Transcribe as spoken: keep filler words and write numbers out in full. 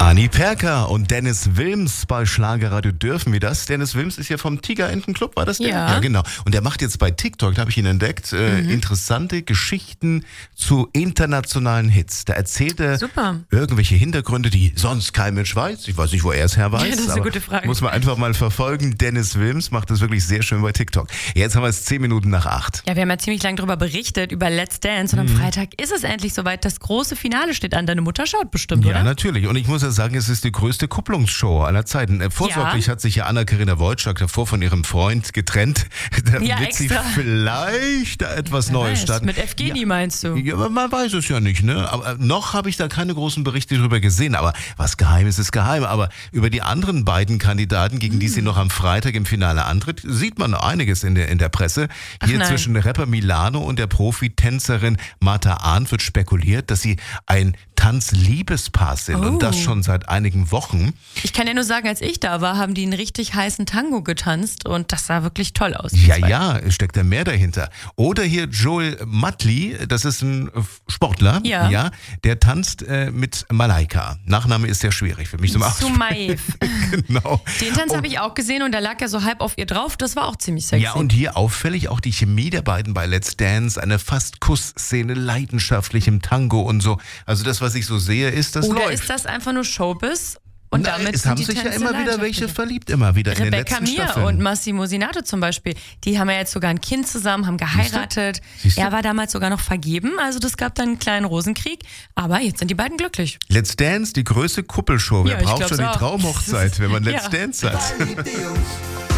Dani Perker und Dennis Wilms bei Schlagerradio. Dürfen wir das? Dennis Wilms ist ja vom Tigerentenclub, war das der? Ja. Ja, genau. Und der macht jetzt bei TikTok, da habe ich ihn entdeckt, äh, mhm. interessante Geschichten zu internationalen Hits. Da erzählt er Super. irgendwelche Hintergründe, die sonst kein Mensch weiß. Ich weiß nicht, wo er es her weiß. Ja, das ist eine gute Frage. Muss man einfach mal verfolgen. Dennis Wilms macht das wirklich sehr schön bei TikTok. Jetzt haben wir es zehn Minuten nach acht. Ja, wir haben ja ziemlich lange darüber berichtet, über Let's Dance. Und am Mhm. Freitag ist es endlich soweit. Das große Finale steht an. Deine Mutter schaut bestimmt, Ja, oder? natürlich. Und ich muss ja sagen, es ist die größte Kupplungsshow aller Zeiten. Äh, Vorsorglich Ja. hat sich ja Anna-Karina Wojcik davor von ihrem Freund getrennt. Da Ja, wird sie extra. vielleicht da etwas Wer Neues weiß, starten. Mit Evgeni Ja. meinst du? Ja, aber man weiß es ja nicht, ne? Aber noch habe ich da keine großen Berichte drüber gesehen. Aber was geheim ist, ist geheim. Aber über die anderen beiden Kandidaten, gegen die sie noch am Freitag im Finale antritt, sieht man einiges in der, in der Presse. Hier Ach nein. zwischen Rapper Milano und der Profitänzerin Martha Arndt wird spekuliert, dass sie ein Tanzliebespaar sind. Oh. Und das schon seit einigen Wochen. Ich kann ja nur sagen, als ich da war, haben die einen richtig heißen Tango getanzt und das sah wirklich toll aus. die Ja, zwei. ja, es steckt da mehr dahinter. Oder hier Joel Matley, das ist ein Sportler, Ja. ja der tanzt äh, mit Malaika. Nachname ist sehr schwierig für mich zum Aussprechen. Sumaev. Genau. Den Tanz Und- habe ich auch gesehen und da lag er so halb auf ihr drauf. Das war auch ziemlich sexy. Ja, und hier auffällig auch die Chemie der beiden bei Let's Dance, eine fast Kussszene, leidenschaftlich im Tango und so. Also das, was ich so sehe, ist, das Oder läuft. ist das einfach nur Showbiz? Und Na, damit es sind haben die sich ja Tänze immer wieder welche leidenschaftlicher. verliebt, immer wieder in den Rebecca letzten Mir Staffeln. und Massimo Sinato zum Beispiel, die haben ja jetzt sogar ein Kind zusammen, haben geheiratet. Siehst du? Er war damals sogar noch vergeben, also das gab dann einen kleinen Rosenkrieg. Aber jetzt sind die beiden glücklich. Let's Dance, die größte Kuppelshow. Wer Ja, ich braucht glaub's schon die auch. Traumhochzeit, wenn man Let's Ja. Dance hat? Lieb die Jungs.